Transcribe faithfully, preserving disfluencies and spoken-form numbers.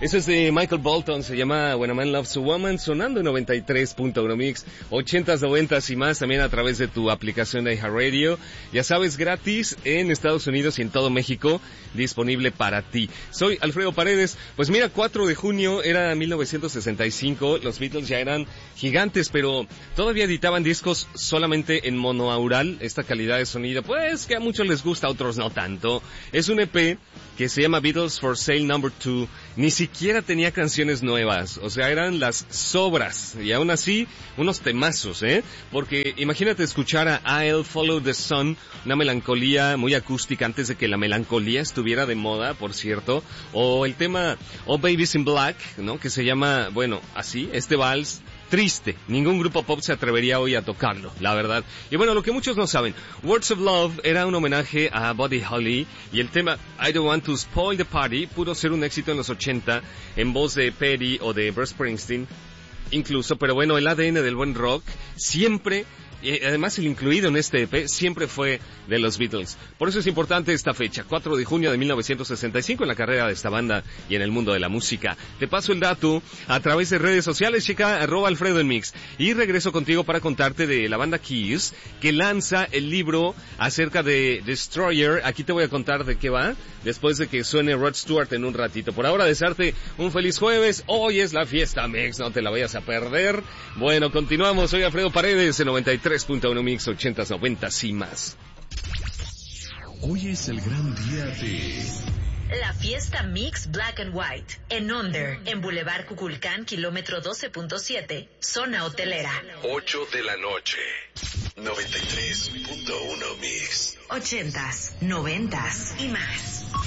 Eso es de Michael Bolton, se llama When a Man Loves a Woman, sonando en noventa y tres punto uno Mix, ochentas, noventas y más, también a través de tu aplicación de iHeartRadio. Ya sabes, gratis en Estados Unidos y en todo México, disponible para ti. Soy Alfredo Paredes. Pues mira, cuatro de junio era mil novecientos sesenta y cinco, los Beatles ya eran gigantes, pero todavía editaban discos solamente en monoaural, esta calidad de sonido, pues que a muchos les gusta, a otros no tanto. Es un E P que se llama Beatles for Sale Number two, ni siquiera tenía canciones nuevas, o sea, eran las sobras, y aún así, unos temazos, ¿eh? Porque imagínate escuchar a I'll Follow the Sun, una melancolía muy acústica antes de que la melancolía estuviera de moda, por cierto, o el tema Oh Babies in Black, ¿no? Que se llama, bueno, así, este vals triste. Ningún grupo pop se atrevería hoy a tocarlo, la verdad. Y bueno, lo que muchos no saben, Words of Love era un homenaje a Buddy Holly, y el tema I Don't Want to Spoil the Party pudo ser un éxito en los ochenta en voz de Petty o de Bruce Springsteen incluso, pero bueno, el A D N del buen rock siempre, y además el incluido en este E P, siempre fue de los Beatles. Por eso es importante esta fecha, cuatro de junio de mil novecientos sesenta y cinco, en la carrera de esta banda y en el mundo de la música. Te paso el dato a través de redes sociales, chica, arroba Alfredo en Mix. Y regreso contigo para contarte de la banda Kiss, que lanza el libro acerca de Destroyer. Aquí te voy a contar de qué va, después de que suene Rod Stewart en un ratito. Por ahora, desearte un feliz jueves. Hoy es la fiesta Mix, no te la vayas a perder. Bueno, continuamos. Soy Alfredo Paredes en noventa y tres punto uno Mix, ochentas, noventas y más. Hoy es el gran día de la fiesta Mix Black and White en Under, en Boulevard Cuculcán, kilómetro doce punto siete, zona hotelera. ocho de la noche, noventa y tres punto uno Mix. Ochentas, noventas y más.